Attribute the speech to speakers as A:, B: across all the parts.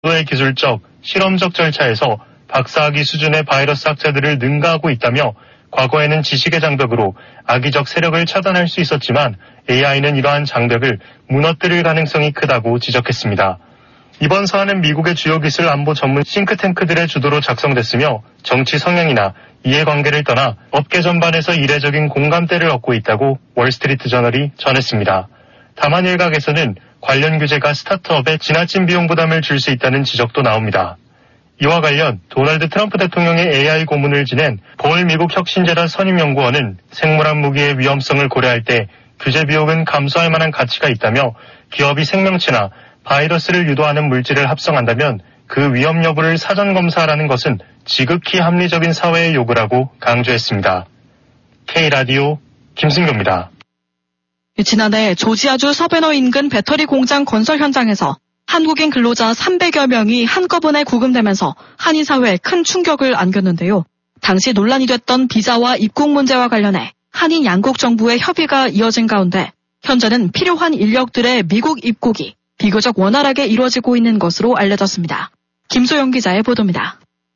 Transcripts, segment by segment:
A: 의 기술적, 실험적 절차에서 박사학위 수준의 바이러스 학자들을 능가하고 있다며 과거에는 지식의 장벽으로 악의적 세력을 차단할 수 있었지만 AI는 이러한 장벽을 무너뜨릴 가능성이 크다고 지적했습니다. 이번 사안은 미국의 주요 기술 안보 전문 싱크탱크들의 주도로 작성됐으며 정치 성향이나 이해관계를 떠나 업계 전반에서 이례적인 공감대를 얻고 있다고 월스트리트 저널이 전했습니다. 다만 일각에서는 관련 규제가 스타트업에 지나친 비용 부담을 줄 수 있다는 지적도 나옵니다. 이와 관련 도널드 트럼프 대통령의 AI 고문을 지낸 볼 미국 혁신재단 선임연구원은 생물학 무기의 위험성을 고려할 때 규제 비용은 감수할 만한 가치가 있다며 기업이 생명체나 바이러스를 유도하는 물질을 합성한다면 그 위험 여부를 사전 검사하라는 것은 지극히 합리적인 사회의 요구라고 강조했습니다. K라디오 김승교입니다.
B: 지난해 조지아주 서베너 인근 배터리 공장 건설 현장에서 한국인 근로자 300여 명이 한꺼번에 구금되면서 한인 사회에 큰 충격을 안겼는데요. 당시 논란이 됐던 비자와 입국 문제와 관련해 한인 양국 정부의 협의가 이어진 가운데 현재는 필요한 인력들의 미국 입국이 비교적 원활하게 이루어지고 있는 것으로 알려졌습니다. 김소영 기자의 보도입니다.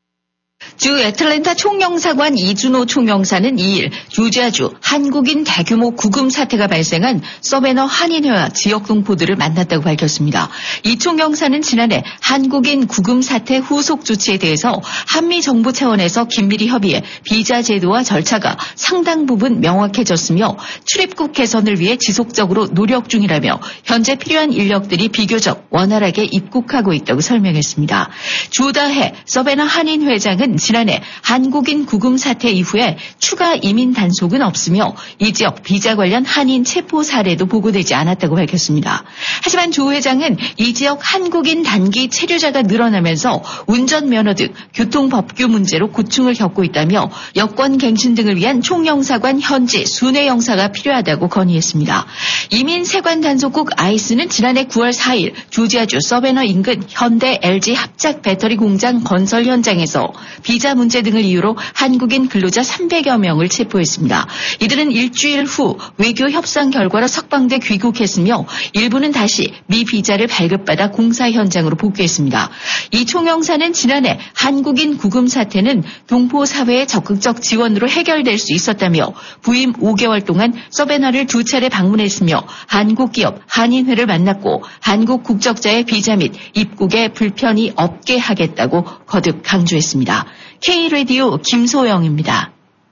C: 주 애틀랜타 총영사관 이준호 총영사는 2일 조지아주 한국인 대규모 구금 사태가 발생한 서베너 한인회와 지역 동포들을 만났다고 밝혔습니다. 이 총영사는 지난해 한국인 구금 사태 후속 조치에 대해서 한미 정부 차원에서 긴밀히 협의해 비자 제도와 절차가 상당 부분 명확해졌으며 출입국 개선을 위해 지속적으로 노력 중이라며 현재 필요한 인력들이 비교적 원활하게 입국하고 있다고 설명했습니다. 조다해 서베너 한인회장은 지난해 한국인 구금 사태 이후에 추가 이민 단속은 없으며 이 지역 비자 관련 한인 체포 사례도 보고되지 않았다고 밝혔습니다. 하지만 조 회장은 이 지역 한국인 단기 체류자가 늘어나면서 운전면허 등 교통법규 문제로 고충을 겪고 있다며 여권 갱신 등을 위한 총영사관 현지 순회 영사가 필요하다고 건의했습니다. 이민 세관 단속국 아이스는 지난해 9월 4일 조지아주 서베너 인근 현대 LG 합작 배터리 공장 건설 현장에서 비자 문제 등을 이유로 한국인 근로자 300여 명을 체포했습니다. 이들은 일주일 후 외교 협상 결과로 석방돼 귀국했으며 일부는 다시 미 비자를 발급받아 공사 현장으로 복귀했습니다. 이 총영사는 지난해 한국인 구금 사태는 동포 사회의 적극적 지원으로 해결될 수 있었다며 부임 5개월 동안 서베너를 2차례 방문했으며 한국 기업 한인회를 만났고 한국 국적자의 비자 및 입국에 불편이 없게 하겠다고 거듭 강조했습니다. K라디오 김소영입니다.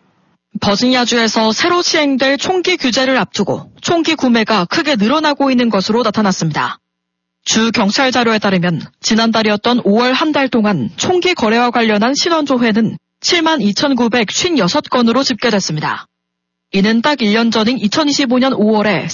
B: 버지니아주에서 새로 시행될 총기 규제를 앞두고 총기 구매가 크게 늘어나고 있는 것으로 나타났습니다. 주 경찰 자료에 따르면 지난달이었던 5월 한 달 동안 총기 거래와 관련한 신원 조회는 72,956건으로 집계됐습니다. 이는 딱 1년 전인 2025년 5월에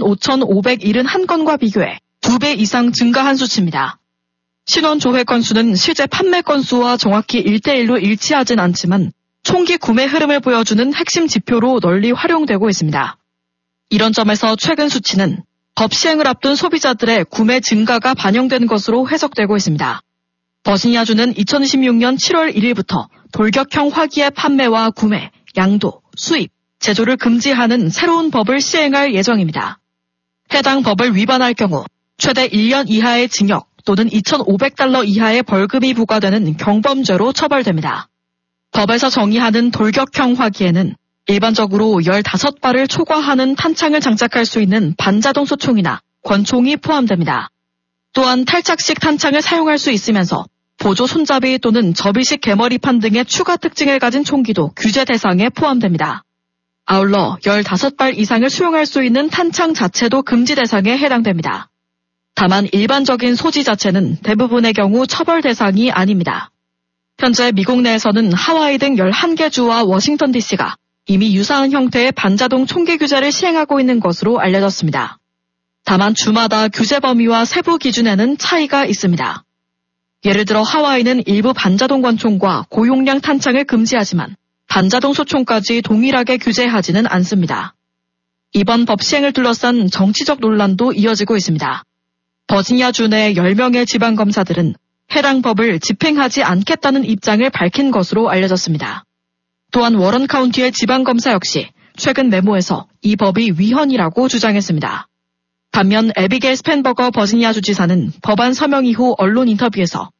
B: 35,571건과 비교해 2배 이상 증가한 수치입니다. 신원 조회 건수는 실제 판매 건수와 정확히 1대1로 일치하진 않지만 총기 구매 흐름을 보여주는 핵심 지표로 널리 활용되고 있습니다. 이런 점에서 최근 수치는 법 시행을 앞둔 소비자들의 구매 증가가 반영된 것으로 해석되고 있습니다. 버지니아주는 2016년 7월 1일부터 돌격형 화기의 판매와 구매, 양도, 수입, 제조를 금지하는 새로운 법을 시행할 예정입니다. 해당 법을 위반할 경우 최대 1년 이하의 징역 또는 $2,500 이하의 벌금이 부과되는 경범죄로 처벌됩니다. 법에서 정의하는 돌격형 화기에는 일반적으로 15발을 초과하는 탄창을 장착할 수 있는 반자동 소총이나 권총이 포함됩니다. 또한 탈착식 탄창을 사용할 수 있으면서 보조 손잡이 또는 접이식 개머리판 등의 추가 특징을 가진 총기도 규제 대상에 포함됩니다. 아울러 15발 이상을 수용할 수 있는 탄창 자체도 금지 대상에 해당됩니다. 다만 일반적인 소지 자체는 대부분의 경우 처벌 대상이 아닙니다. 현재 미국 내에서는 하와이 등 11개 주와 워싱턴 DC가 이미 유사한 형태의 반자동 총기 규제를 시행하고 있는 것으로 알려졌습니다. 다만 주마다 규제 범위와 세부 기준에는 차이가 있습니다. 예를 들어 하와이는 일부 반자동 권총과 고용량 탄창을 금지하지만 반자동 소총까지 동일하게 규제하지는 않습니다. 이번 법 시행을 둘러싼 정치적 논란도 이어지고 있습니다. 버지니아주 내 10명의 지방검사들은 해당 법을 집행하지 않겠다는 입장을 밝힌 것으로 알려졌습니다. 또한 워런 카운티의 지방검사 역시 최근 메모에서 이 법이 위헌이라고 주장했습니다. 반면 에비겔 스펜버거 버지니아 주지사는 법안 서명 이후 언론 인터뷰에서